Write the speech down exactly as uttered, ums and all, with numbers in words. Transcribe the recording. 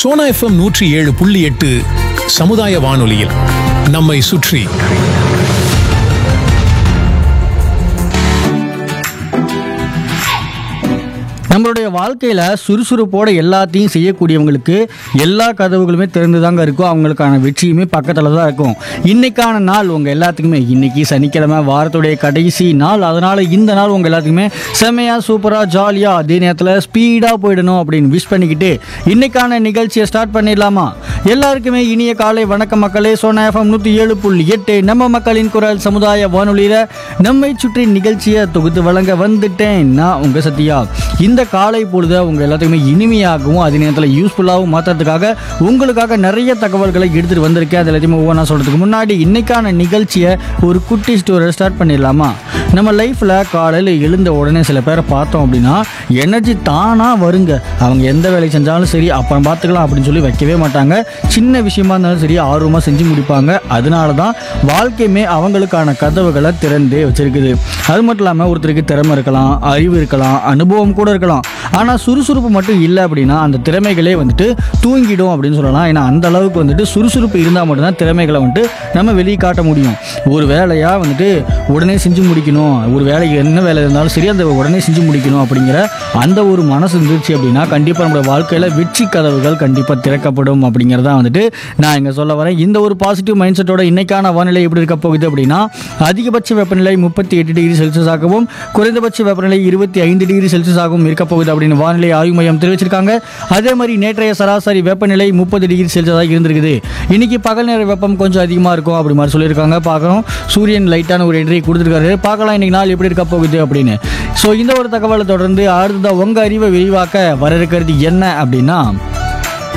Sona FM நூற்றி ஏழு புள்ளி எட்டு சமுதாய வானொலியில் நம்மை சுற்றி. நம்மளுடைய வாழ்க்கையில் சுறுசுறுப்போட எல்லாத்தையும் செய்யக்கூடியவங்களுக்கு எல்லா கதவுகளுமே திறந்து தாங்க இருக்கும். அவங்களுக்கான வெற்றியுமே பக்கத்தில் தான் இருக்கும். இன்னைக்கான நாள் உங்கள் எல்லாத்துக்குமே, இன்னைக்கு சனிக்கிழமை, வாரத்துடைய கடைசி நாள். அதனால் இந்த நாள் உங்கள் எல்லாத்துக்குமே செம்மையாக சூப்பராக ஜாலியாக அதே நேரத்தில் ஸ்பீடாக போயிடணும் அப்படின்னு விஷ் பண்ணிக்கிட்டு இன்னைக்கான நிகழ்ச்சியை ஸ்டார்ட் பண்ணிடலாமா? எல்லாருக்குமே இனிய காலை வணக்கம் மக்களே. சோனா எஃப்எம் நூற்றி ஏழு புள்ளி எட்டு நம்ம மக்களின் குரல் சமுதாய வானொலியில் நம்மை சுற்றி நிகழ்ச்சியை தொகுத்து வழங்க வந்துட்டேன் நான் உங்கள் சத்யா. இந்த காலை பொழுது உங்க எல்லாத்துக்குமே இனிமையாகவும் அதே நேரத்தில் யூஸ்ஃபுல்லாகவும் மாற்றுறதுக்காக உங்களுக்காக நிறைய தகவல்களை எடுத்துகிட்டு வந்திருக்கேன். அது எல்லாத்தையுமே ஒவ்வொன்றா சொல்கிறதுக்கு முன்னாடி இன்னைக்கான நிகழ்ச்சியை ஒரு குட்டி ஸ்டோரை ஸ்டார்ட் பண்ணிடலாமா? நம்ம லைஃப்பில் காலையில் எழுந்த உடனே சில பேரை பார்த்தோம் அப்படின்னா எனர்ஜி தானாக வருங்க. அவங்க எந்த வேலை செஞ்சாலும் சரி அப்புறம் பார்த்துக்கலாம் அப்படின்னு சொல்லி வைக்கவே மாட்டாங்க. சின்ன விஷயமா இருந்தாலும் சரி ஆர்வமாக செஞ்சு முடிப்பாங்க. அதனால தான் வாழ்க்கையுமே அவங்களுக்கான கதவுகளை திறந்தே வச்சிருக்குது. அது மட்டும் இல்லாமல் ஒருத்தருக்கு திறமை இருக்கலாம், அறிவு இருக்கலாம், அனுபவம் கூட இருக்கலாம். ஆனால் சுறுசுறுப்பு மட்டும் இல்லை அப்படின்னா அந்த திறமைகளே வந்துட்டு தூங்கிடும் அப்படின்னு சொல்லலாம். ஏன்னா அந்த அளவுக்கு வந்துட்டு சுறுசுறுப்பு இருந்தால் மட்டும்தான் திறமைகளை வந்துட்டு நம்ம வெளியே காட்ட முடியும். ஒரு வேலையாக வந்துட்டு உடனே செஞ்சு முடிக்கணும், ஒரு வேலைக்கு என்ன வேலை இருந்தாலும் சரி அந்த உடனே செஞ்சு முடிக்கணும் அப்படிங்கிற அந்த ஒரு மனசு இருந்துச்சு அப்படின்னா கண்டிப்பாக நம்மளோட வாழ்க்கையில் வெற்றி கதவுகள் கண்டிப்பாக திறக்கப்படும் அப்படிங்கிறதா வந்துட்டு நான் இங்கே சொல்ல வரேன். இந்த ஒரு பாசிட்டிவ் மைண்ட் செட்டோட இன்னைக்கான வானிலை எப்படி இருக்க போகுது அப்படின்னா அதிகபட்ச வெப்பநிலை முப்பத்தி எட்டு டிகிரி செல்சியஸ் ஆகவும் குறைந்தபட்ச வெப்பநிலை இருபத்தி ஐந்து டிகிரி செல்சியஸ் ஆகவும் இருக்க போகுது அப்படின்னு வானிலை ஆய்வு மையம் தெரிவிச்சிருக்காங்க. அதே மாதிரி நேற்றைய சராசரி வெப்பநிலை முப்பது டிகிரி செல்சியஸாக இருந்திருக்குது. இன்னைக்கு பகல் நேர வெப்பம் கொஞ்சம் அதிகமாக இருக்கும் அப்படி மாதிரி சொல்லியிருக்காங்க. பார்க்கணும், சூரியன் லைட்டான ஒரு என்ட்ரி கொடுத்துருக்காரு. பார்க்கலாம் இன்னைக்கு நாள் எப்படி இருக்க போகுது அப்படின்னு. ஸோ இந்த ஒரு தகவலை தொடர்ந்து அடுத்ததாக உங்கள் அறிவை விரிவாக்க வர இருக்கிறது என்ன அப்படின்னா